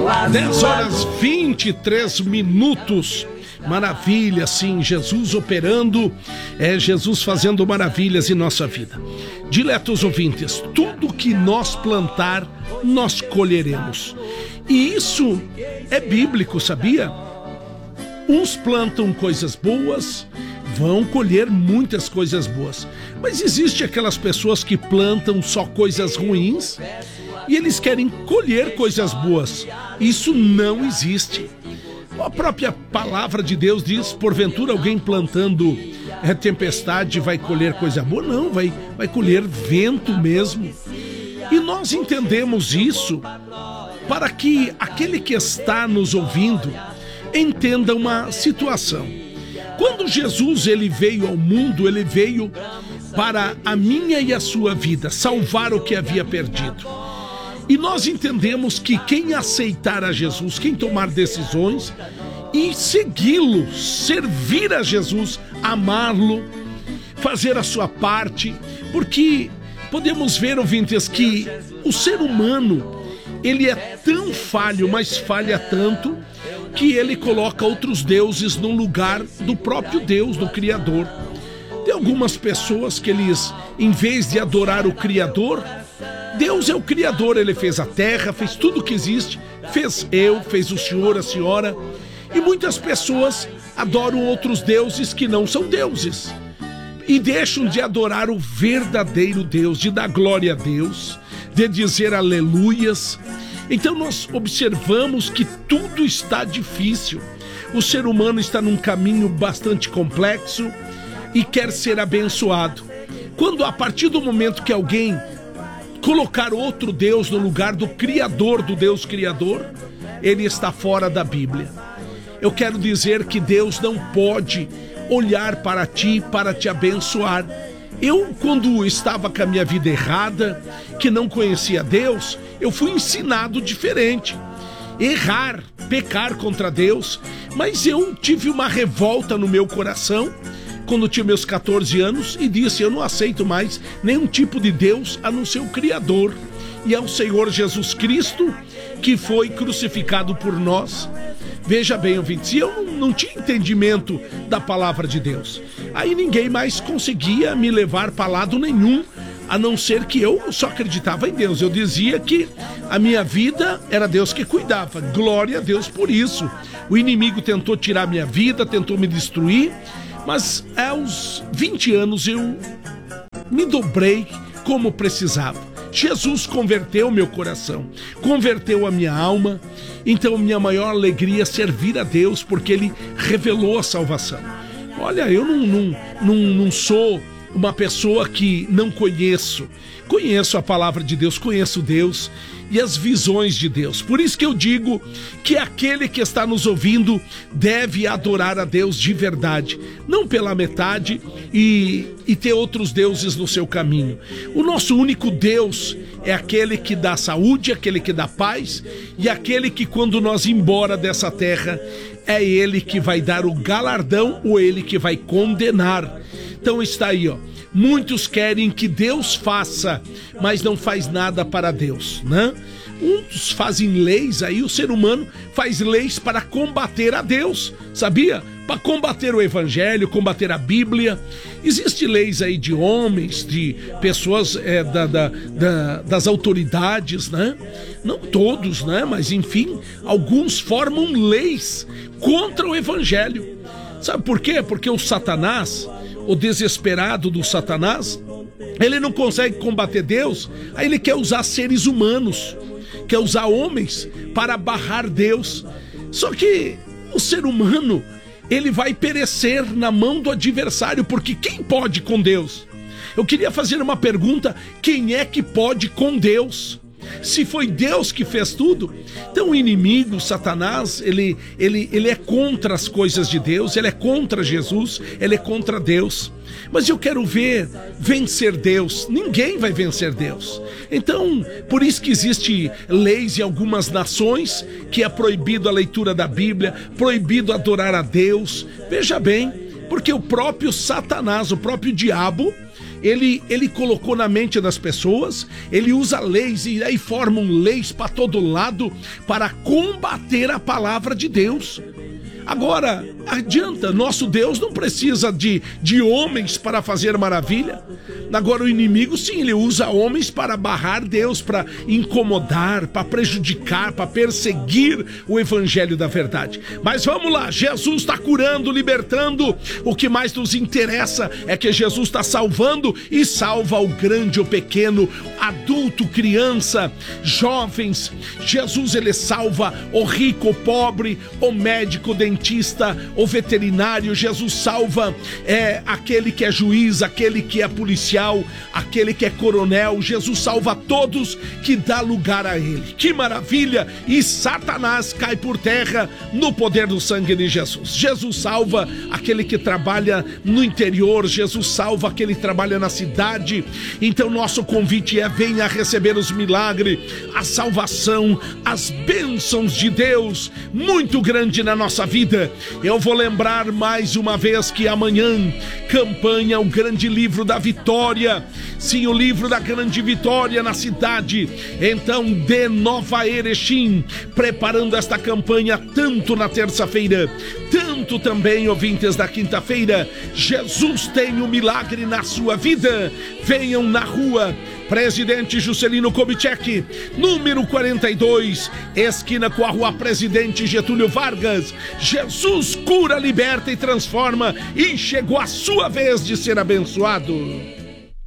10h23. Maravilha, sim, Jesus operando, Jesus fazendo maravilhas em nossa vida. Diletos ouvintes, tudo que nós plantar, nós colheremos. E isso é bíblico, sabia? Uns plantam coisas boas, vão colher muitas coisas boas. Mas existe aquelas pessoas que plantam só coisas ruins e eles querem colher coisas boas. Isso não existe. A própria palavra de Deus diz, porventura alguém plantando tempestade vai colher coisa boa? Não, vai colher vento mesmo. E nós entendemos isso para que aquele que está nos ouvindo entenda uma situação. Quando Jesus ele veio ao mundo, ele veio para a minha e a sua vida, salvar o que havia perdido. E nós entendemos que quem aceitar a Jesus, quem tomar decisões e segui-lo, servir a Jesus, amá-lo, fazer a sua parte, porque podemos ver, ouvintes, que o ser humano, ele é tão falho, mas falha tanto, que ele coloca outros deuses no lugar do próprio Deus, do Criador. Tem algumas pessoas que eles, em vez de adorar o Criador, Deus é o Criador, ele fez a terra, fez tudo que existe, fez o senhor, a senhora, e muitas pessoas adoram outros deuses que não são deuses, e deixam de adorar o verdadeiro Deus, de dar glória a Deus, de dizer aleluias. Então nós observamos que tudo está difícil. O ser humano está num caminho bastante complexo e quer ser abençoado. Quando a partir do momento que alguém colocar outro Deus no lugar do Criador, do Deus Criador, ele está fora da Bíblia. Eu quero dizer que Deus não pode olhar para ti para te abençoar. Eu, quando estava com a minha vida errada, que não conhecia Deus, eu fui ensinado diferente. Errar, pecar contra Deus, mas eu tive uma revolta no meu coração quando tinha meus 14 anos e disse, eu não aceito mais nenhum tipo de Deus a não ser o Criador. E é o Senhor Jesus Cristo que foi crucificado por nós. Veja bem, ouvintes, eu não tinha entendimento da palavra de Deus. Aí ninguém mais conseguia me levar para lado nenhum, a não ser que eu só acreditava em Deus. Eu dizia que a minha vida era Deus que cuidava. Glória a Deus por isso. O inimigo tentou tirar minha vida, tentou me destruir, mas aos 20 anos eu me dobrei como precisava. Jesus converteu meu coração, converteu a minha alma. Então minha maior alegria é servir a Deus, porque Ele revelou a salvação. Olha, eu não sou uma pessoa que não conheço a palavra de Deus, conheço Deus e as visões de Deus. Por isso que eu digo que aquele que está nos ouvindo deve adorar a Deus de verdade, não pela metade e ter outros deuses no seu caminho. O nosso único Deus é aquele que dá saúde, aquele que dá paz e aquele que, quando nós ir embora dessa terra, é Ele que vai dar o galardão ou Ele que vai condenar. Então está aí, ó. Muitos querem que Deus faça, mas não faz nada para Deus, né? Uns fazem leis aí, o ser humano faz leis para combater a Deus, sabia? Para combater o Evangelho, combater a Bíblia. Existem leis aí de homens, de pessoas das autoridades, né? Não todos, né? Mas enfim, alguns formam leis contra o Evangelho. Sabe por quê? Porque o Satanás, o desesperado do Satanás, ele não consegue combater Deus, aí ele quer usar seres humanos, quer usar homens para barrar Deus. Só que o ser humano, ele vai perecer na mão do adversário, porque quem pode com Deus? Eu queria fazer uma pergunta: quem é que pode com Deus? Se foi Deus que fez tudo. Então o inimigo, Satanás, ele é contra as coisas de Deus, ele é contra Jesus, ele é contra Deus. Mas eu quero ver vencer Deus. Ninguém vai vencer Deus. Então, por isso que existe leis em algumas nações que é proibido a leitura da Bíblia, proibido adorar a Deus. Veja bem, porque o próprio Satanás, o próprio diabo, ele colocou na mente das pessoas, ele usa leis e aí formam leis para todo lado para combater a palavra de Deus. Agora, adianta, nosso Deus não precisa de homens para fazer maravilha. Agora o inimigo, sim, ele usa homens para barrar Deus, para incomodar, para prejudicar, para perseguir o evangelho da verdade. Mas vamos lá, Jesus está curando, libertando. O que mais nos interessa é que Jesus está salvando e salva o grande ou pequeno, adulto, criança, jovens. Jesus, ele salva o rico, o pobre, o médico, o dentista, o veterinário. Jesus salva aquele que é juiz, aquele que é policial, aquele que é coronel. Jesus salva todos que dá lugar a ele. Que maravilha! E Satanás cai por terra no poder do sangue de Jesus. Jesus salva aquele que trabalha no interior. Jesus salva aquele que trabalha na cidade. Então nosso convite é: venha receber os milagres, a salvação, as bênçãos de Deus muito grande na nossa vida. Eu vou lembrar mais uma vez que amanhã, campanha O Grande Livro da Vitória. Sim, o livro da grande vitória na cidade, então, de Nova Erechim, preparando esta campanha tanto na terça-feira, tanto também, ouvintes, da quinta-feira. Jesus tem um milagre na sua vida. Venham na rua Presidente Juscelino Kubitschek, número 42, esquina com a rua Presidente Getúlio Vargas. Jesus cura, liberta e transforma, e chegou a sua vez de ser abençoado.